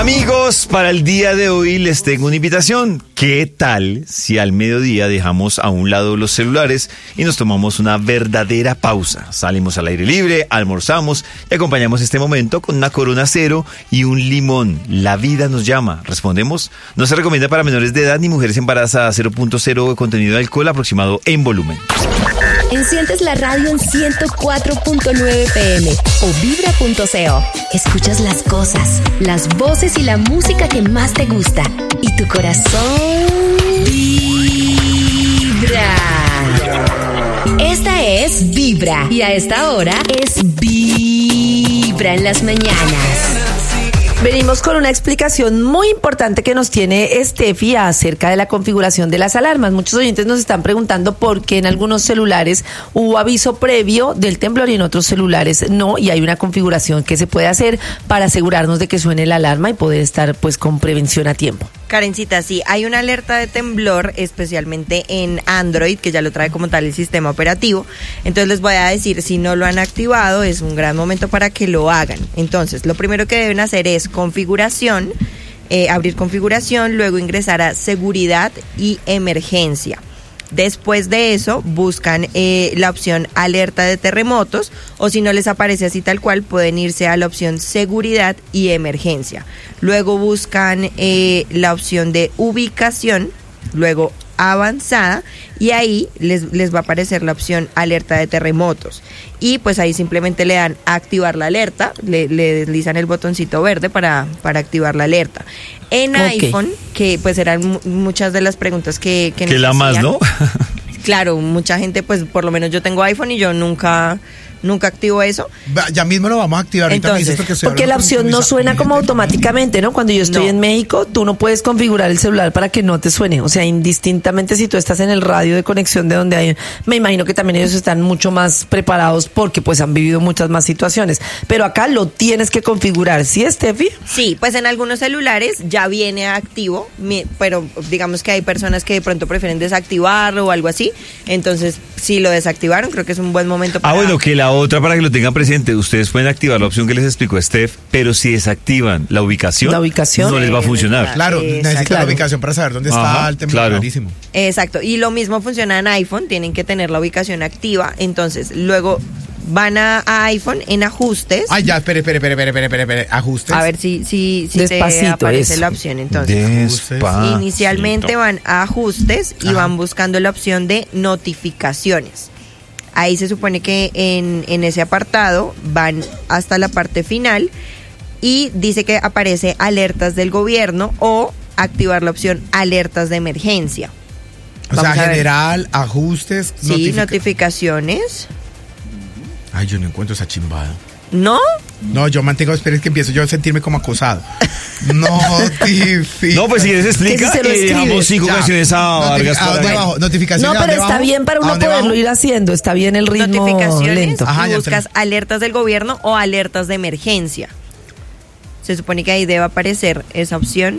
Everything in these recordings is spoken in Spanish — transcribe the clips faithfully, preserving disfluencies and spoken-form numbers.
Amigos, para el día de hoy les tengo una invitación. ¿Qué tal si al mediodía dejamos a un lado los celulares y nos tomamos una verdadera pausa? Salimos al aire libre, almorzamos y acompañamos este momento con una Corona Cero y un limón. La vida nos llama. ¿Respondemos? No se recomienda para menores de edad ni mujeres embarazadas. cero punto cero de contenido de alcohol aproximado en volumen. Enciendes la radio en ciento cuatro punto nueve P M o vibra punto co. Escuchas las cosas, las voces y la música que más te gusta. Y tu corazón vibra. Esta es Vibra. Y a esta hora es Vibra en las mañanas. Venimos con una explicación muy importante que nos tiene Steffi acerca de la configuración de las alarmas. Muchos oyentes nos están preguntando por qué en algunos celulares hubo aviso previo del temblor y en otros celulares no, y hay una configuración que se puede hacer para asegurarnos de que suene la alarma y poder estar pues con prevención a tiempo. Karencita, sí, hay una alerta de temblor, especialmente en Android, que ya lo trae como tal el sistema operativo. Entonces les voy a decir, si no lo han activado, es un gran momento para que lo hagan. Entonces, lo primero que deben hacer es configuración, eh, abrir configuración, luego ingresar a seguridad y emergencia. Después de eso, buscan eh, la opción alerta de terremotos, o si no les aparece así tal cual, pueden irse a la opción seguridad y emergencia. Luego buscan eh, la opción de ubicación, luego avanzada, y ahí les, les va a aparecer la opción alerta de terremotos. Y pues ahí simplemente le dan a activar la alerta, le, le deslizan el botoncito verde para, para activar la alerta. En okay. iPhone, que pues eran m- muchas de las preguntas que, que nos Que la hacían. más, ¿no? Claro, mucha gente, pues por lo menos yo tengo iPhone y yo nunca... Nunca activo eso. Ya mismo lo vamos a activar. Entonces, porque, porque la opción no suena como automáticamente, ¿no? Cuando yo estoy no. en México, tú no puedes configurar el celular para que no te suene. O sea, indistintamente si tú estás en el radio de conexión de donde hay... Me imagino que también ellos están mucho más preparados porque pues han vivido muchas más situaciones. Pero acá lo tienes que configurar, ¿sí, Steffi? Sí, pues en algunos celulares ya viene activo, pero digamos que hay personas que de pronto prefieren desactivarlo o algo así. Entonces, si lo desactivaron, creo que es un buen momento para... Ah, bueno, que la otra, para que lo tengan presente, ustedes pueden activar la opción que les explicó Steph, pero si desactivan la ubicación, la ubicación no les va a funcionar. Claro, necesitan claro. la ubicación para saber dónde Ajá, está el temblor. claro. Clarísimo. Exacto, y lo mismo funciona en iPhone, tienen que tener la ubicación activa. Entonces, luego van a, a iPhone en ajustes. Ay, ya, espere, espere, espere, espere, espere, espere, ajustes. A ver si, si, si te aparece eso. la opción. Entonces, Despacito. inicialmente van a ajustes y Ajá. van buscando la opción de notificaciones. Ahí se supone que en, en ese apartado van hasta la parte final y dice que aparece alertas del gobierno o activar la opción alertas de emergencia. O Vamos sea, a ver. general, ajustes, Sí, notifica- notificaciones. Ay, yo no encuentro esa chimbada. ¿No? No, yo mantengo, esperen que empiezo yo a sentirme como acosado. Notifica. No, pues si les explica, Que si se lo eh, dejamos escribe. cinco Ya. canciones a Notific- Vargas ¿a para dónde que- abajo? Notificaciones. No, ¿a pero dónde está abajo? bien para ¿A uno dónde poderlo abajo? ir haciendo, está bien el ritmo Notificaciones lento. Ajá, y ya buscas entré. alertas del gobierno o alertas de emergencia. Se supone que ahí debe aparecer esa opción.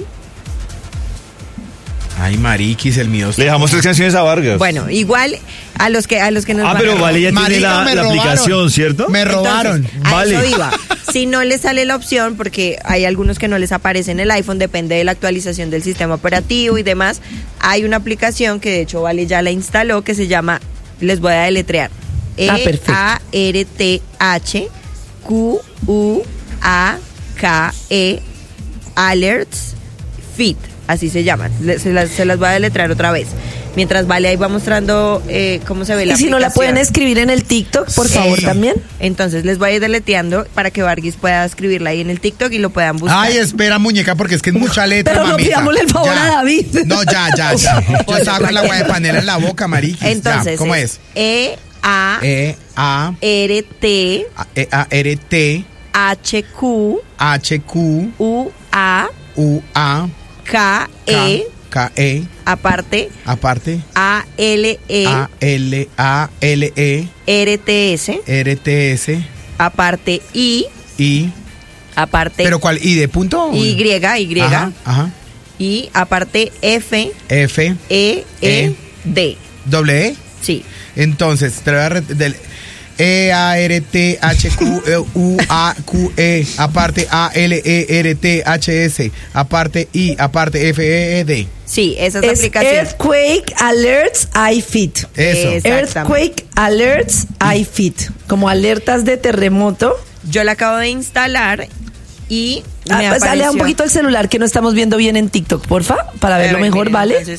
Ay, mariquis, el mío. Le dejamos tres canciones a Vargas. Bueno, igual a los que a los que nos Ah, van pero a- vale, ya tiene Marica, la, me la robaron. aplicación, ¿cierto? Me robaron. Entonces, a Vale. eso iba. Si no les sale la opción, porque hay algunos que no les aparece en el iPhone, depende de la actualización del sistema operativo y demás, hay una aplicación que de hecho Vale ya la instaló que se llama, les voy a deletrear, Ah, perfecto. E A R T H Q U A K E Alerts Fit, así se llaman. Le- Se las, se las voy a deletrear otra vez. Mientras Vale ahí va mostrando eh, cómo se ve la Y si no la aplicación. pueden escribir en el TikTok, por Sí. favor, también. Entonces les voy a ir deleteando para que Vargas pueda escribirla ahí en el TikTok y lo puedan buscar. Ay, espera, muñeca, porque es que es mucha letra, Pero no mamita. pidámosle el favor Ya. a David. No, ya, ya, ya. Yo estaba con la agua de panela en la boca, mariquis. Ya, Entonces, ¿cómo es? E A E, A, R T E, A, R, T, H Q H, Q, U A U, A, K E K, E, aparte aparte, A L E A, L, A, L, E, R T S R, T, S, aparte I I. aparte ¿Pero cuál? ¿I de punto? Y Y Ajá, ajá. y aparte F F, E E E. D. doble E. Sí. Entonces, te lo voy a re- del- E A R T H Q U A Q E, aparte A L E R T H S, aparte I, aparte F E E D. Sí, esa es la Es aplicación. Earthquake Alerts iFit. Eso. Es- Earthquake Alerts iFit. Como alertas de terremoto. Yo la acabo de instalar y Ah, me pues dale apareció. un poquito el celular que no estamos viendo bien en TikTok, porfa, para verlo A ver, mejor, miren, ¿vale? entonces,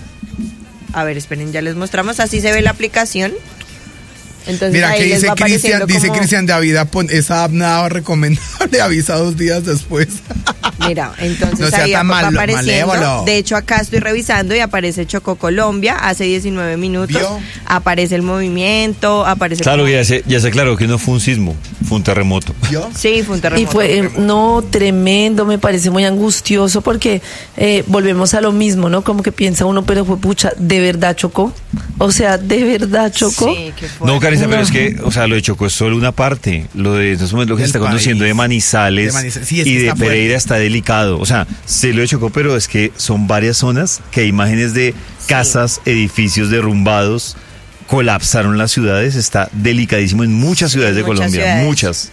a ver, esperen, ya les mostramos. Así se ve la aplicación. Entonces Mira ahí que les dice va Cristian, apareciendo dice como- Cristian de Avida, pon esa app nada recomendable, avisa dos días después. Mira, entonces No sea ahí tan va malo- apareciendo. malévolo. De hecho, acá estoy revisando y aparece Chocó Colombia hace diecinueve minutos. ¿Vio? Aparece el movimiento, aparece. Claro, como- ya se, ya se aclaró que no fue un sismo, fue un terremoto. ¿Yo? Sí, fue un Y terremoto. fue, eh, no, tremendo, me parece muy angustioso porque eh, volvemos a lo mismo, ¿no? Como que piensa uno, pero fue pucha, ¿de verdad chocó? O sea, ¿de verdad chocó? Sí, qué fuerte. No, Carissa, pero No. es que, o sea, lo de Chocó es solo una parte. Lo de, en estos momentos, lo que se Del está conociendo país. de Manizales, De Manizales. Sí, es y que de está fuerte. Pereira está delicado. O sea, se lo de Chocó, pero es que son varias zonas que hay imágenes de casas, edificios derrumbados, colapsaron las ciudades. Está delicadísimo en muchas ciudades de muchas Colombia, ciudades. muchas.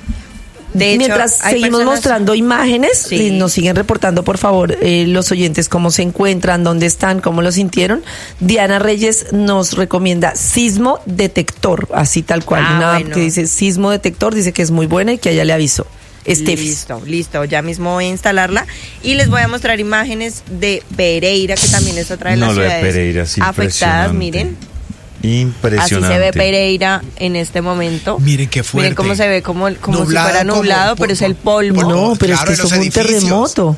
De hecho, Mientras hay seguimos personas- mostrando imágenes, Sí. eh, nos siguen reportando, por favor, eh, los oyentes cómo se encuentran, dónde están, cómo lo sintieron. Diana Reyes nos recomienda Sismo Detector, así tal cual. Ah, una app bueno. que dice Sismo Detector, dice que es muy buena y que allá le avisó. Steffi. Listo, listo, ya mismo voy a instalarla y les voy a mostrar imágenes de Pereira, que también es otra de No, las lo de ciudades Pereira es afectadas, impresionante. miren. Impresionante. Así se ve Pereira en este momento. Miren qué fuerte. Miren cómo se ve, como, como Nublado, si fuera como nublado, por- pero es el por- polvo. por- No, pero Claro, es que en eso los fue un edificios. terremoto.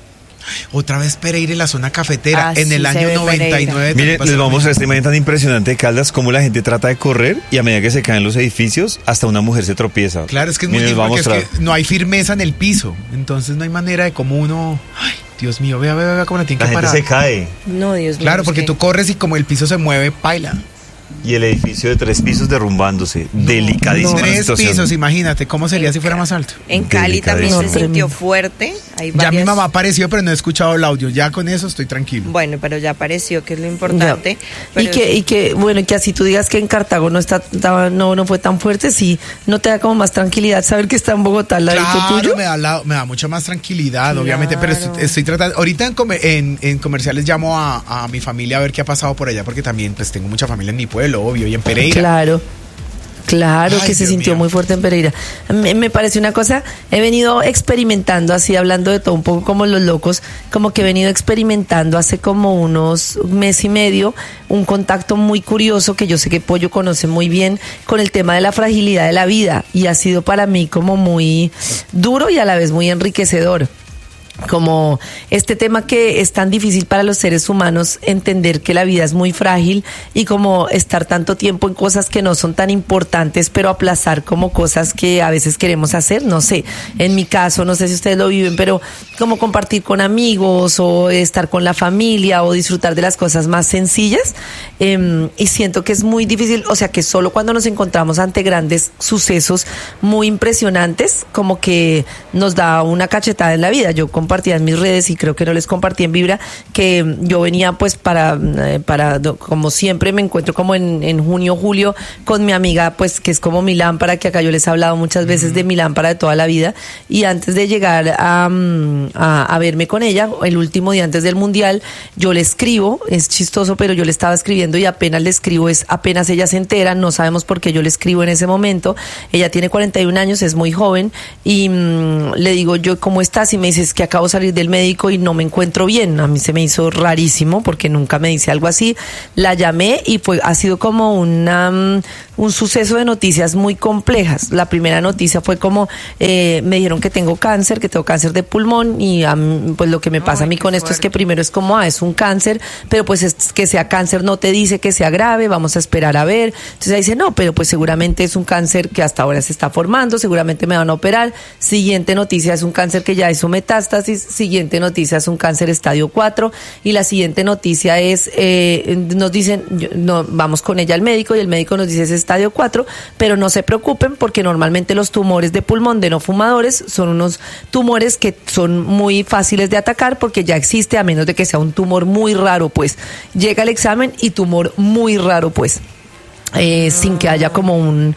Otra vez Pereira en la zona cafetera, Así en el se año ve noventa y nueve. Miren, también pasó les lo vamos a mismo. esta imagen tan impresionante de Caldas, cómo la gente trata de correr y a medida que se caen los edificios, hasta una mujer se tropieza. Claro, es que es muy Miren, les difícil voy a porque es mostrar. que no hay firmeza en el piso. Entonces no hay manera de cómo uno. Ay, Dios mío, vea, vea, vea cómo la tiene La que gente parar. se cae. No, Dios mío. Claro, es porque que- tú corres y como el piso se mueve, paila. Y el edificio de tres pisos derrumbándose. Delicadísima la Tres situación. pisos, imagínate cómo sería si fuera más alto. En Cali también Delicadísimo. se No, sintió tremendo. fuerte. Hay Ya mi varias- mamá apareció, pero no he escuchado el audio. Ya con eso estoy tranquilo. Bueno, pero ya apareció, que es lo importante. Ya. Pero Y que, y que, bueno, y que así tú digas que en Cartago no está, estaba- no, no fue tan fuerte, sí, no te da como más tranquilidad saber que está en Bogotá al ladito Claro, tuyo. me da, la- me da mucha más tranquilidad, Claro. obviamente, pero estoy, estoy tratando, ahorita en, comer- en, en comerciales llamo a, a mi familia a ver qué ha pasado por allá, porque también pues tengo mucha familia en mi pueblo, obvio, y en Pereira. Claro. Claro Ay, que se Dios sintió mío. muy fuerte en Pereira. Me, me parece una cosa, he venido experimentando así, hablando de todo, un poco como los locos, como que he venido experimentando hace como unos mes y medio un contacto muy curioso que yo sé que Pollo conoce muy bien con el tema de la fragilidad de la vida y ha sido para mí como muy duro y a la vez muy enriquecedor. Como este tema que es tan difícil para los seres humanos entender que la vida es muy frágil y como estar tanto tiempo en cosas que no son tan importantes, pero aplazar como cosas que a veces queremos hacer, no sé, en mi caso, no sé si ustedes lo viven, pero como compartir con amigos o estar con la familia o disfrutar de las cosas más sencillas, eh, y siento que es muy difícil, o sea que solo cuando nos encontramos ante grandes sucesos muy impresionantes, como que nos da una cachetada en la vida. Yo compartía en mis redes y creo que no les compartí en Vibra que yo venía pues para, eh, para como siempre me encuentro como en, en junio, julio con mi amiga pues que es como mi lámpara, que acá yo les he hablado muchas veces de mi lámpara de toda la vida, y antes de llegar a, a, a verme con ella, el último día antes del mundial, yo le escribo, es chistoso pero yo le estaba escribiendo y apenas le escribo, es apenas ella se entera, no sabemos por qué yo le escribo en ese momento, ella tiene cuarenta y un años, es muy joven y mmm, le digo yo, ¿cómo estás? Y me dice, es que acabo de salir del médico y no me encuentro bien. A mí se me hizo rarísimo porque nunca me dice algo así. La llamé y fue, ha sido como una, um, un suceso de noticias muy complejas. La primera noticia fue como, eh, me dijeron que tengo cáncer, que tengo cáncer de pulmón y um, pues lo que me pasa Ay, a mí qué con esto es fuerte. que primero es como, ah, es un cáncer, pero pues es que sea cáncer no te dice que sea grave, vamos a esperar a ver. Entonces ahí dice, no, pero pues seguramente es un cáncer que hasta ahora se está formando, seguramente me van a operar. Siguiente noticia es un cáncer que ya hizo metástasis, siguiente noticia es un cáncer estadio cuatro y la siguiente noticia es, eh, nos dicen, yo- no, vamos con ella al médico y el médico nos dice es estadio cuatro, pero no se preocupen porque normalmente los tumores de pulmón de no fumadores son unos tumores que son muy fáciles de atacar porque ya existe, a menos de que sea un tumor muy raro, pues llega el examen y tumor muy raro, pues. Eh, sin que haya como un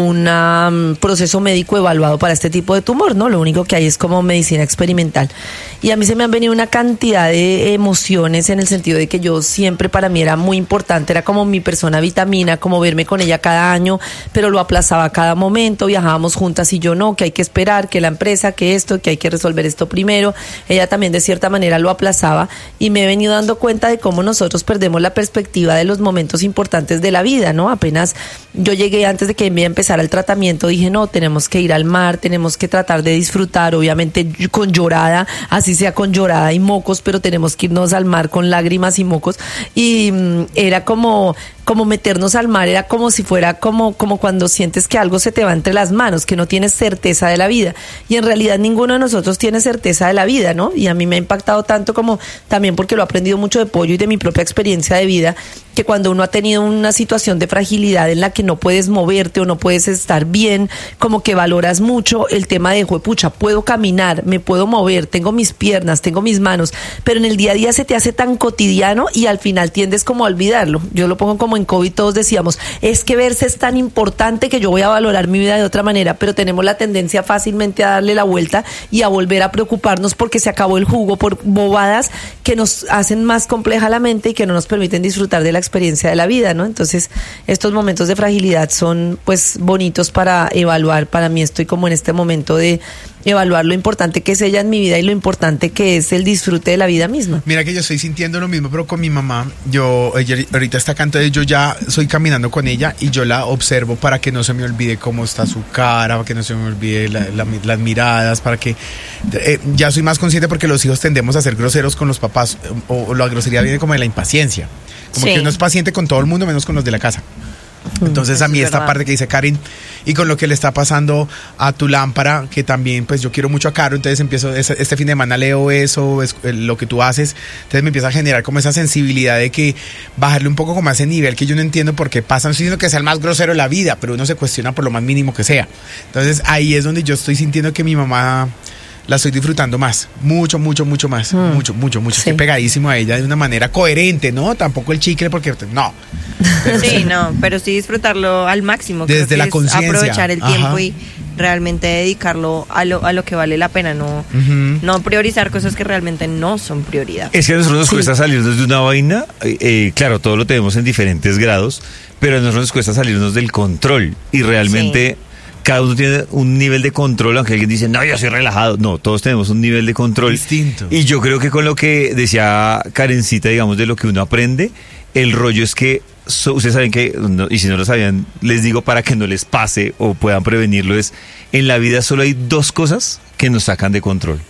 una, um, proceso médico evaluado para este tipo de tumor, ¿no? Lo único que hay es como medicina experimental. Y a mí se me han venido una cantidad de emociones en el sentido de que yo siempre, para mí era muy importante, era como mi persona vitamina, como verme con ella cada año, pero lo aplazaba a cada momento, viajábamos juntas y yo no, que hay que esperar, que la empresa, que esto, que hay que resolver esto primero. Ella también de cierta manera lo aplazaba y me he venido dando cuenta de cómo nosotros perdemos la perspectiva de los momentos importantes de la vida, ¿no? Apenas yo llegué, antes de que me empezara el tratamiento, dije, no, tenemos que ir al mar, tenemos que tratar de disfrutar, obviamente con llorada, así sea con llorada y mocos, pero tenemos que irnos al mar con lágrimas y mocos. Y mm, era como... como meternos al mar, era como si fuera como, como cuando sientes que algo se te va entre las manos, que no tienes certeza de la vida. Y en realidad ninguno de nosotros tiene certeza de la vida, ¿no? Y a mí me ha impactado tanto, como también porque lo he aprendido mucho de Pollo y de mi propia experiencia de vida, que cuando uno ha tenido una situación de fragilidad en la que no puedes moverte o no puedes estar bien, como que valoras mucho el tema de, pucha, puedo caminar, me puedo mover, tengo mis piernas, tengo mis manos, pero en el día a día se te hace tan cotidiano y al final tiendes como a olvidarlo. Yo lo pongo como en COVID todos decíamos, es que verse es tan importante que yo voy a valorar mi vida de otra manera, pero tenemos la tendencia fácilmente a darle la vuelta y a volver a preocuparnos porque se acabó el jugo, por bobadas que nos hacen más compleja la mente y que no nos permiten disfrutar de la experiencia de la vida, ¿no? Entonces, estos momentos de fragilidad son pues bonitos para evaluar. Para mí estoy como en este momento de evaluar lo importante que es ella en mi vida y lo importante que es el disfrute de la vida misma. Mira que yo estoy sintiendo lo mismo, pero con mi mamá. Yo, ella ahorita está acá, entonces yo ya soy caminando con ella y yo la observo para que no se me olvide cómo está su cara, para que no se me olvide la, la, las miradas, para que eh, ya soy más consciente, porque los hijos tendemos a ser groseros con los papás, o, o la grosería viene como de la impaciencia, como sí, que uno es paciente con todo el mundo menos con los de la casa. Entonces a mí esta parte que dice Karen, y con lo que le está pasando a tu lámpara, que también pues yo quiero mucho a Caro, entonces empiezo, este, este fin de semana leo eso, es, lo que tú haces, entonces me empieza a generar como esa sensibilidad de que bajarle un poco como a ese nivel que yo no entiendo por qué pasa. No estoy diciendo que sea el más grosero de la vida, pero uno se cuestiona por lo más mínimo que sea. Entonces ahí es donde yo estoy sintiendo que mi mamá la estoy disfrutando más, mucho, mucho, mucho más, mm. mucho, mucho, mucho. Sí. Estoy pegadísimo a ella de una manera coherente, ¿no? Tampoco el chicle, porque no. Pero sí, sí, no, pero sí disfrutarlo al máximo. Desde Creo que la es conciencia. aprovechar el tiempo. Ajá. Y realmente dedicarlo a lo, a lo que vale la pena, no, uh-huh. no priorizar cosas que realmente no son prioridad. Es que a nosotros nos sí. cuesta salirnos de una vaina, eh, claro, todo lo tenemos en diferentes grados, pero a nosotros nos cuesta salirnos del control y realmente... Sí. Cada uno tiene un nivel de control, aunque alguien dice, no, yo soy relajado. No, todos tenemos un nivel de control. Distinto. Y yo creo que con lo que decía Karencita, digamos, de lo que uno aprende, el rollo es que, so, ustedes saben que, no, y si no lo sabían, les digo para que no les pase o puedan prevenirlo, es, en la vida solo hay dos cosas que nos sacan de control.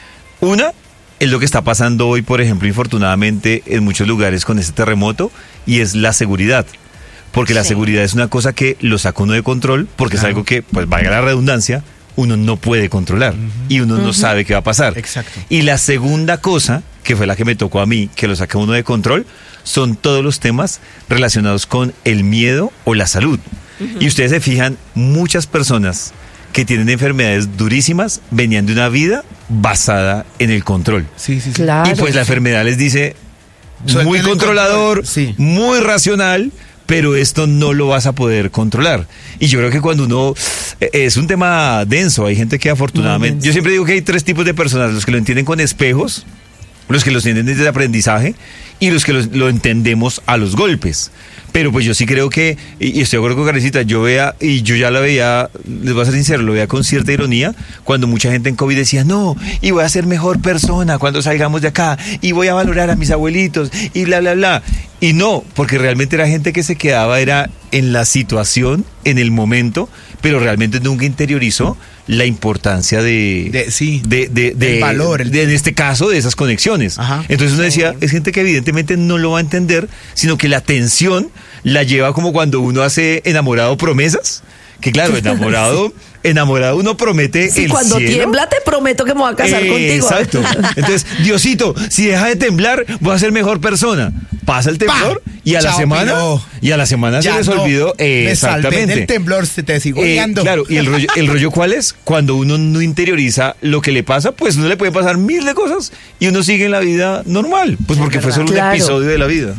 Una es lo que está pasando hoy, por ejemplo, infortunadamente, en muchos lugares con este terremoto, y es la seguridad. Porque la sí. seguridad es una cosa que lo saca uno de control, porque claro. es algo que, pues valga la redundancia, uno no puede controlar, uh-huh. y uno uh-huh. no sabe qué va a pasar. Exacto. Y la segunda cosa, que fue la que me tocó a mí, que lo saca uno de control, son todos los temas relacionados con el miedo o la salud. Uh-huh. Y ustedes se fijan, muchas personas que tienen enfermedades durísimas venían de una vida basada en el control. Sí, sí, sí. Claro, y pues la enfermedad les dice, Suelten muy controlador, sí. muy racional, pero esto no lo vas a poder controlar. Y yo creo que cuando uno... Es un tema denso, hay gente que afortunadamente... Yo siempre digo que hay tres tipos de personas, los que lo entienden con espejos, los que lo entienden desde el aprendizaje y los que lo, lo entendemos a los golpes. Pero pues yo sí creo que, y estoy de acuerdo con Karencita, yo vea, y yo ya la veía, les voy a ser sincero, lo veía con cierta ironía, cuando mucha gente en COVID decía, no, y voy a ser mejor persona cuando salgamos de acá, y voy a valorar a mis abuelitos, y bla, bla, bla. Y no, porque realmente era gente que se quedaba, era en la situación, en el momento, pero realmente nunca interiorizó la importancia de... de sí, de, de, de, el valor. El... De, en este caso, de esas conexiones. Ajá. Entonces uno decía, es gente que evidentemente no lo va a entender, sino que la tensión la lleva como cuando uno hace enamorado promesas, que claro, enamorado... sí. Enamorado uno promete sí, el cuando cielo. Tiembla te prometo que me voy a casar eh, contigo. Exacto. Entonces, Diosito, si deja de temblar, voy a ser mejor persona. Pasa el temblor ¡Pah! y a Chao, la semana pero... y a la semana ya se les no, olvidó eh, me exactamente. Salvé del temblor, se te sigo eh, guiando. Claro, y el rollo, el rollo ¿cuál es? Cuando uno no interioriza lo que le pasa, pues uno le puede pasar mil de cosas y uno sigue en la vida normal, pues porque fue solo claro. un episodio de la vida.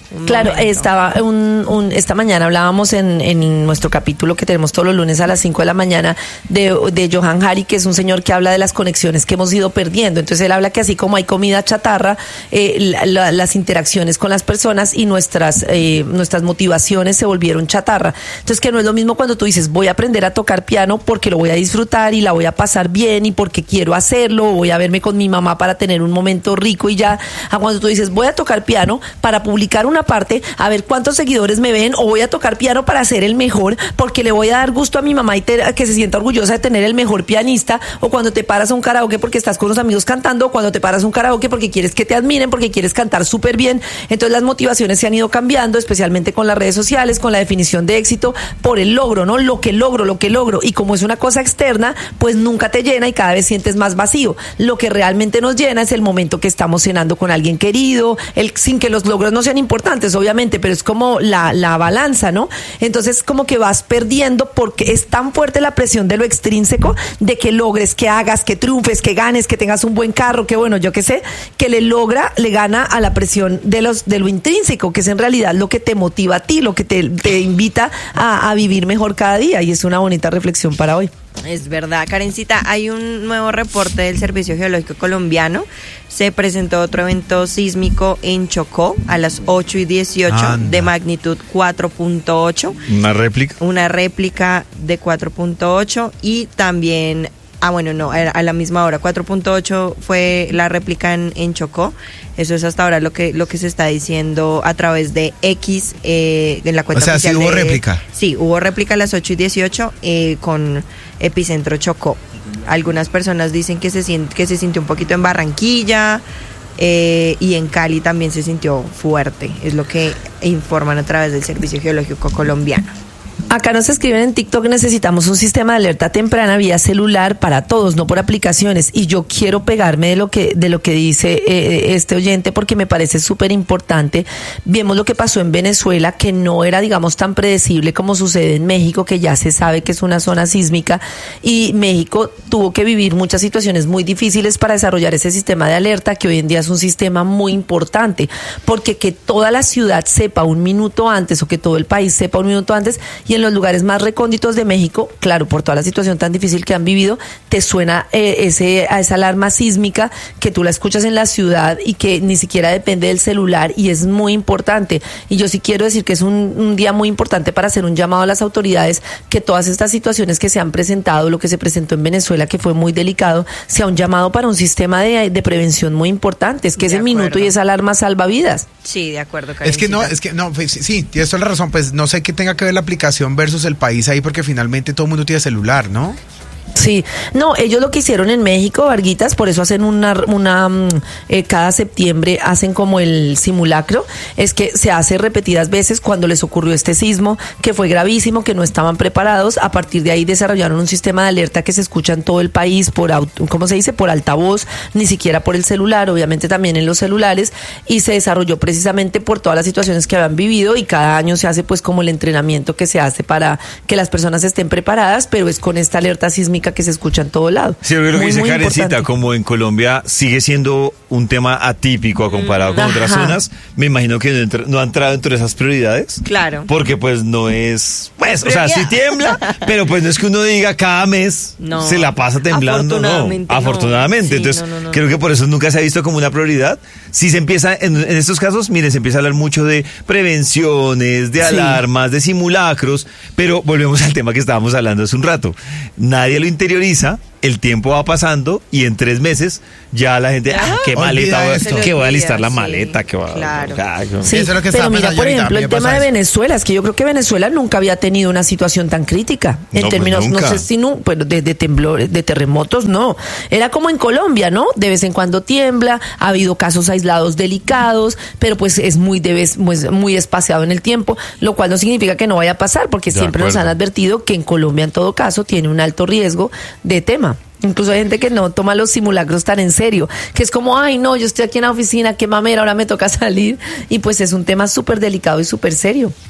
un Claro, momento. estaba un, un, esta mañana hablábamos en, en nuestro capítulo que tenemos todos los lunes a las cinco de la mañana de, de Johan Hari, que es un señor que habla de las conexiones que hemos ido perdiendo. Entonces él habla que así como hay comida chatarra, eh, la, la, las interacciones con las personas y nuestras, eh, nuestras motivaciones se volvieron chatarra. Entonces que no es lo mismo cuando tú dices voy a aprender a tocar piano porque lo voy a disfrutar y la voy a pasar bien y porque quiero hacerlo, o voy a verme con mi mamá para tener un momento rico y ya, a cuando tú dices voy a tocar piano para publicar una parte, a ver cuántos seguidores me ven, o voy a tocar piano para ser el mejor porque le voy a dar gusto a mi mamá y te, que se sienta orgullosa de tener el mejor pianista, o cuando te paras a un karaoke porque estás con los amigos cantando, o cuando te paras a un karaoke porque quieres que te admiren, porque quieres cantar súper bien. Entonces las motivaciones se han ido cambiando, especialmente con las redes sociales, con la definición de éxito por el logro, ¿no? Lo que logro, lo que logro, y como es una cosa externa, pues nunca te llena y cada vez sientes más vacío. Lo que realmente nos llena es el momento que estamos cenando con alguien querido, el, sin que los logros no sean importantes, obviamente, pero es como la, la balanza, ¿no? Entonces como que vas perdiendo porque es tan fuerte la presión de lo extrínseco, de que logres, que hagas, que triunfes, que ganes, que tengas un buen carro, que bueno, yo qué sé, que le logra, le gana a la presión de los de lo intrínseco, que es en realidad lo que te motiva a ti, lo que te, te invita a, a vivir mejor cada día, y es una bonita reflexión para hoy. Es verdad, Karencita, hay un nuevo reporte del Servicio Geológico Colombiano. Se presentó otro evento sísmico en Chocó a las ocho y dieciocho Anda. de magnitud cuatro punto ocho. Una réplica. Una réplica de cuatro punto ocho y también, ah bueno, no, a la misma hora, cuatro punto ocho fue la réplica en, en Chocó. Eso es hasta ahora lo que lo que se está diciendo a través de X, eh, en la cuenta O sea, oficial sí hubo de- réplica. Sí, hubo réplica a las ocho y dieciocho eh, con epicentro Chocó. Algunas personas dicen que se siente, que se sintió un poquito en Barranquilla eh, y en Cali también se sintió fuerte. Es lo que informan a través del Servicio Geológico Colombiano. Acá nos escriben en TikTok que necesitamos un sistema de alerta temprana vía celular para todos, no por aplicaciones. Y yo quiero pegarme de lo que de lo que dice eh, este oyente porque me parece súper importante. Vemos lo que pasó en Venezuela, que no era, digamos, tan predecible como sucede en México, que ya se sabe que es una zona sísmica. Y México tuvo que vivir muchas situaciones muy difíciles para desarrollar ese sistema de alerta, que hoy en día es un sistema muy importante. Porque que toda la ciudad sepa un minuto antes, o que todo el país sepa un minuto antes, y en los lugares más recónditos de México, claro, por toda la situación tan difícil que han vivido, te suena eh, ese a esa alarma sísmica que tú la escuchas en la ciudad y que ni siquiera depende del celular, y es muy importante. Y yo sí quiero decir que es un, un día muy importante para hacer un llamado a las autoridades, que todas estas situaciones que se han presentado, lo que se presentó en Venezuela, que fue muy delicado, sea un llamado para un sistema de, de prevención muy importante. Es que De ese minuto acuerdo. y esa alarma salva vidas. Sí, de acuerdo, Karencita. Es que no, es que no, pues, sí, sí, tienes toda la razón, pues no sé qué tenga que ver la aplicación versus el país ahí, porque finalmente todo el mundo tiene celular, ¿no? Sí, no, ellos lo que hicieron en México, Varguitas, por eso hacen una, una mm, eh, cada septiembre hacen como el simulacro, es que se hace repetidas veces cuando les ocurrió este sismo, que fue gravísimo, que no estaban preparados. A partir de ahí desarrollaron un sistema de alerta que se escucha en todo el país por, auto- ¿cómo se dice? Por altavoz, ni siquiera por el celular, obviamente también en los celulares, y se desarrolló precisamente por todas las situaciones que habían vivido, y cada año se hace pues como el entrenamiento que se hace para que las personas estén preparadas, pero es con esta alerta sísmica que se escucha en todo lado. Sí, yo creo que Muy, dice muy Karencita, importante. como en Colombia sigue siendo un tema atípico comparado con Ajá. otras zonas, me imagino que no, entra- no ha entrado dentro de esas prioridades. Claro. Porque pues no es, pues, o sea, Prioridad. sí tiembla, pero pues no es que uno diga cada mes No. se la pasa temblando, no. Afortunadamente no. Afortunadamente. Sí, Entonces, no, no, no. creo que por eso nunca se ha visto como una prioridad. Si se empieza, en, en estos casos, miren, se empieza a hablar mucho de prevenciones, de Sí. alarmas, de simulacros, pero volvemos al tema que estábamos hablando hace un rato. Nadie lo interioriza. El tiempo va pasando y en tres meses ya la gente, ah, qué Olvida maleta, voy a- esto. que voy a listar la Sí, maleta, que va claro. ah, que- Sí, Eso es lo que pero estaba mira, pensando por yo ahorita, ejemplo, a mí el me tema pasa de eso. Venezuela, es que yo creo que Venezuela nunca había tenido una situación tan crítica en No, pues términos, no nunca. sé si no, bueno, de, de temblores, de terremotos, no. Era como en Colombia, ¿no? De vez en cuando tiembla, ha habido casos aislados delicados, pero pues es muy de vez, pues, muy espaciado en el tiempo, lo cual no significa que no vaya a pasar, porque De siempre nos acuerdo. han advertido que en Colombia en todo caso tiene un alto riesgo de tema. Incluso hay gente que no toma los simulacros tan en serio, que es como, ay no, yo estoy aquí en la oficina, qué mamera, ahora me toca salir, y pues es un tema súper delicado y súper serio.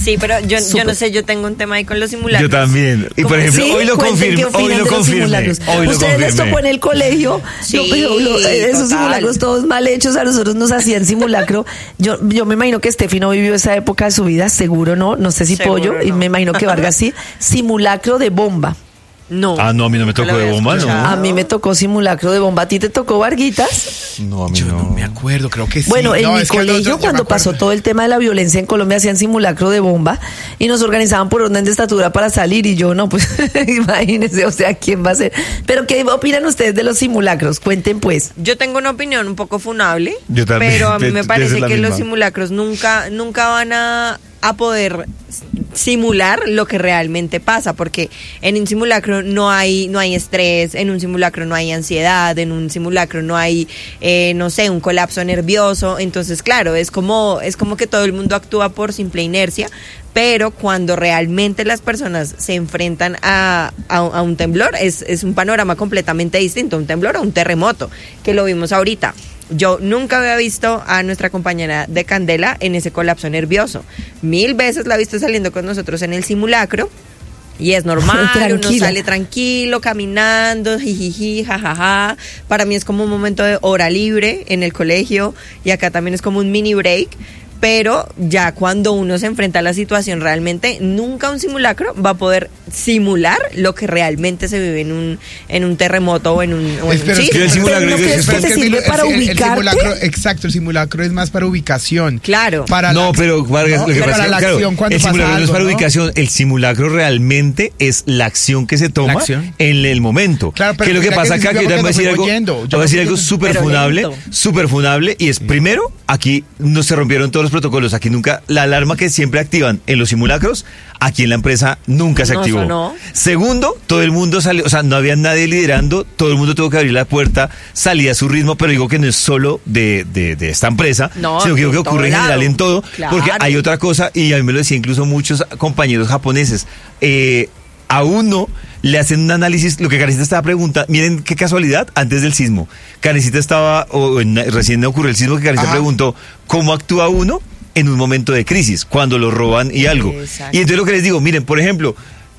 Sí, pero yo, yo Súper. no sé, yo tengo un tema ahí con los simulacros. Yo también. Y por ¿Cómo? ejemplo, Sí, hoy lo cuenten confirmé. qué opinan Hoy lo de los confirmé. simulacros. Hoy lo Ustedes les confirmé. tocó en el colegio. Sí, Yo, pero lo- esos total. simulacros todos mal hechos, a nosotros nos hacían simulacro. Yo, yo me imagino que Steffi no vivió esa época de su vida, seguro no. No sé si Seguro Pollo, y no. me imagino que Vargas sí. Simulacro de bomba. No. Ah, no, a mí no me tocó lo de había bomba, escuchado. ¿no? A mí me tocó simulacro de bomba. ¿A ti te tocó, Varguitas? No, a mí Yo no. no me acuerdo, creo que sí. Bueno, en No, mi es que al colegio, otro- yo me cuando acuerdo. pasó todo el tema de la violencia en Colombia, hacían simulacro de bomba y nos organizaban por orden de estatura para salir. Y yo, no, pues, imagínense, o sea, ¿quién va a ser? Pero, ¿qué opinan ustedes de los simulacros? Cuenten, pues. Yo tengo una opinión un poco funable, Yo también, pero a mí de- me de parece ser la que los misma. simulacros nunca, nunca van a, a poder simular lo que realmente pasa, porque en un simulacro no hay, no hay estrés, en un simulacro no hay ansiedad, en un simulacro no hay, eh, no sé, un colapso nervioso. Entonces, claro, es como, es como que todo el mundo actúa por simple inercia. Pero cuando realmente las personas se enfrentan a, a, a un temblor, es, es un panorama completamente distinto, un temblor o un terremoto, que lo vimos ahorita. Yo nunca había visto a nuestra compañera de Candela en ese colapso nervioso. Mil veces la he visto saliendo con nosotros en el simulacro. Y es normal, uno Tranquila. sale tranquilo, caminando, jijiji, jajaja. Para mí es como un momento de hora libre en el colegio y acá también es como un mini break. Pero ya cuando uno se enfrenta a la situación realmente, nunca un simulacro va a poder simular lo que realmente se vive en un, en un terremoto o en un, o en Espera, un es que sismo. el simulacro ¿no es- crees Pero que es te que el sirve mil- para el- el ubicarte? simulacro, exacto, el simulacro es más para ubicación. Claro. Para No, la- pero Vargas, no, lo que para pasa es la que, claro, acción cuando el pasa simulacro no es algo, para ¿no? ubicación, el simulacro realmente es la acción que se toma La acción. en el momento. Claro, pero que lo que mira pasa que acá, yo que yo porque te voy a no decir fui algo, oyendo, te yo voy a decir no algo fui- súper pero funable, lento. súper funable, y es, primero, aquí no se rompieron todos los protocolos, aquí nunca, la alarma que siempre activan en los simulacros, aquí en la empresa nunca se No activó. sonó. Segundo, todo el mundo salió, o sea, no había nadie liderando, todo el mundo tuvo que abrir la puerta, salía a su ritmo, pero digo que no es solo de, de, de esta empresa, No, sino que digo que en todo ocurre en general lado. en todo, Claro. porque hay otra cosa, y a mí me lo decían incluso muchos compañeros japoneses, eh, a uno le hacen un análisis, lo que Karencita estaba preguntando, miren qué casualidad, antes del sismo, Karencita estaba, o en- recién ocurrió el sismo, que Karencita Ajá. preguntó, ¿cómo actúa uno en un momento de crisis, cuando lo roban y algo? Exacto. Y entonces lo que les digo, miren, por ejemplo,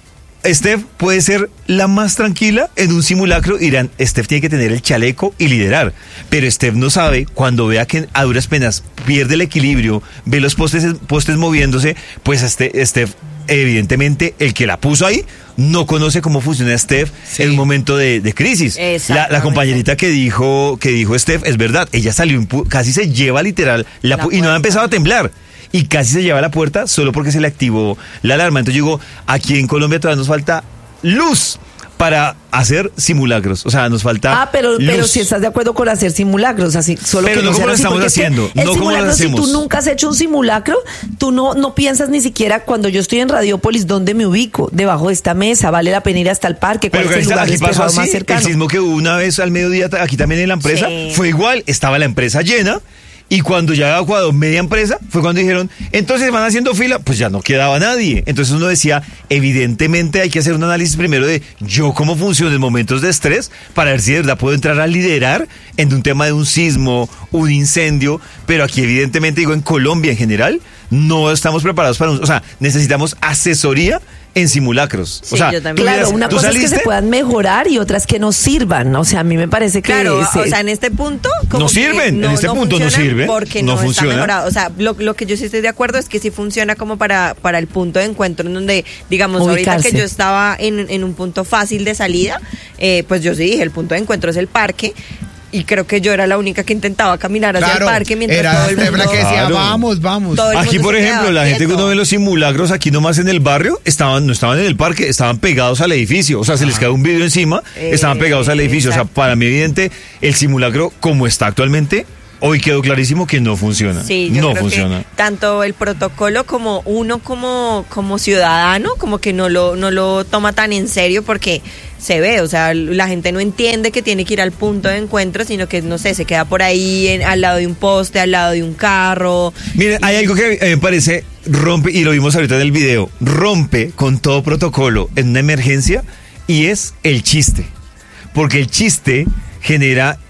Steph puede ser la más tranquila en un simulacro. Dirán, Steph tiene que tener el chaleco y liderar. Pero Steph no sabe, cuando vea que a duras penas pierde el equilibrio, ve los postes, postes moviéndose, pues este, Steph, evidentemente, el que la puso ahí, no conoce cómo funciona Steph Sí. en un momento de, de crisis. La, la Exactamente. compañerita que dijo, que dijo Steph, es verdad, ella salió, impu- casi se lleva literal, la La pu- y no ha puerta. empezado a temblar. Y casi se lleva a la puerta solo porque se le activó la alarma. Entonces yo digo, aquí en Colombia todavía nos falta luz para hacer simulacros. O sea, nos falta Ah, pero, pero luz. si estás de acuerdo con hacer simulacros, así solo Pero que no no como sean lo así, estamos porque es que haciendo, el no como lo simulacro, si tú hacemos. nunca has hecho un simulacro, tú no, no piensas ni siquiera cuando yo estoy en Radiópolis dónde me ubico, debajo de esta mesa, vale la pena ir hasta el parque, cuál Pero es el Karencita, lugar aquí pasó despejado así, más el cercano. sismo que hubo una vez al mediodía ta- aquí también en la empresa, Sí. fue igual, estaba la empresa llena. Y cuando ya había jugado media empresa, fue cuando dijeron, entonces van haciendo fila, pues ya no quedaba nadie. Entonces uno decía, evidentemente hay que hacer un análisis primero de yo cómo funciono en momentos de estrés, para ver si de verdad puedo entrar a liderar en un tema de un sismo, un incendio, pero aquí evidentemente, digo, en Colombia en general, no estamos preparados para un, o sea, necesitamos asesoría en simulacros. Sí, o sea, yo tú también. Claro, miras, una tú cosa es que saliste, se puedan mejorar y otras que no sirvan. O sea, a mí me parece que Claro, ese- o sea, en este punto como No que sirven, en este punto no funcionan sirve, porque no no, funciona. está mejorado. O sea, lo, lo que yo sí estoy de acuerdo es que sí funciona como para, para el punto de encuentro en donde, digamos, ahorita Ubicarse. que yo estaba en, en un punto fácil de salida, eh, pues yo sí dije, el punto de encuentro es el parque. Y creo que yo era la única que intentaba caminar hacia Claro, el parque mientras era todo el Steph mundo... la que decía, Claro. vamos, vamos. Todo el Aquí, mundo por se ejemplo, quedaba la gente que quieto. uno ve los simulacros aquí nomás en el barrio, estaban, no estaban en el parque, estaban pegados al edificio. O sea, se les cae un vidrio encima, Eh, estaban pegados al edificio. O sea, exacto. para mí, evidente, el simulacro, como está actualmente, hoy quedó clarísimo que no funciona. Sí, yo no creo funciona. que tanto el protocolo como uno como, como ciudadano, como que no lo, no lo toma tan en serio porque se ve, o sea, la gente no entiende que tiene que ir al punto de encuentro, sino que, no sé, se queda por ahí en- al lado de un poste, al lado de un carro. Miren, hay algo que a mí me parece rompe, y lo vimos ahorita en el video, rompe con todo protocolo en una emergencia, y es el chiste. Porque el chiste genera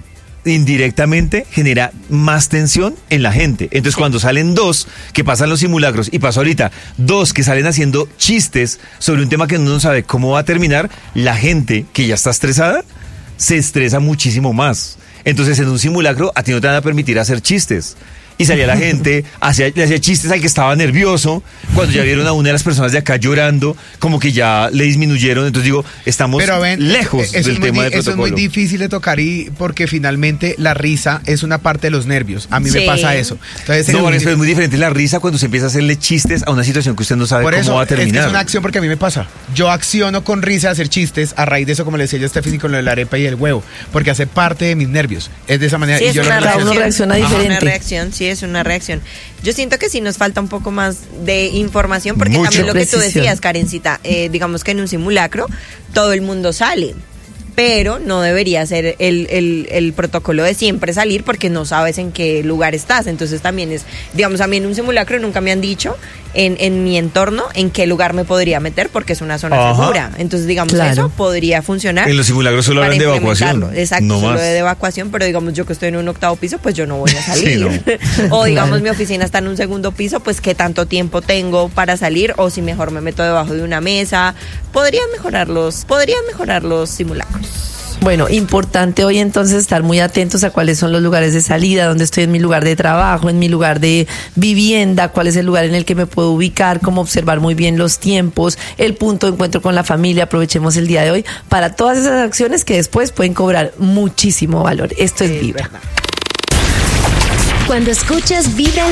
indirectamente genera más tensión en la gente. Entonces, sí. cuando salen dos que pasan los simulacros, y pasó ahorita, dos que salen haciendo chistes sobre un tema que uno no sabe cómo va a terminar, la gente que ya está estresada se estresa muchísimo más. Entonces, en un simulacro, a ti no te van a permitir hacer chistes. Y salía la gente, hacía, le hacía chistes al que estaba nervioso, cuando ya vieron a una de las personas de acá llorando, como que ya le disminuyeron. Entonces digo, estamos Pero ven, lejos eso del es muy, tema de eso protocolo. es muy difícil de tocar y porque finalmente la risa es una parte de los nervios. A mí Sí. me pasa eso. Entonces, No, el- Vanessa, es muy diferente la risa cuando se empieza a hacerle chistes a una situación que usted no sabe por cómo eso, va a es, que terminar. es una acción porque a mí me pasa. Yo acciono con risa a hacer chistes a raíz de eso, como le decía yo a Stephanie con lo de la arepa y el huevo, porque hace parte de mis nervios. Es de esa manera. Sí, y es yo lo una relaciono- Uno reacciona reacción. diferente. Una reacción, sí, es una reacción. Yo siento que sí nos falta un poco más de información, porque Mucho. también lo que tú Precisión. decías, Karencita, eh, digamos que en un simulacro todo el mundo sale, pero no debería ser el, el, el protocolo de siempre salir porque no sabes en qué lugar estás. Entonces también es, digamos, a mí en un simulacro nunca me han dicho en, en mi entorno en qué lugar me podría meter porque es una zona Ajá. segura. Entonces, digamos, Claro. eso podría funcionar. En los simulacros solo para hablan de evacuación. implementarlo. Exacto, no solo más. de evacuación, pero digamos yo que estoy en un octavo piso, pues yo no voy a salir. Sí, O digamos Claro. mi oficina está en un segundo piso, pues qué tanto tiempo tengo para salir, o si mejor me meto debajo de una mesa. Podrían mejorar los, podrían mejorar los simulacros. Bueno, importante hoy entonces estar muy atentos a cuáles son los lugares de salida, dónde estoy en mi lugar de trabajo, en mi lugar de vivienda, cuál es el lugar en el que me puedo ubicar, cómo observar muy bien los tiempos, el punto de encuentro con la familia. Aprovechemos el día de hoy para todas esas acciones que después pueden cobrar muchísimo valor. Esto es Vibra. Cuando escuchas Vibra en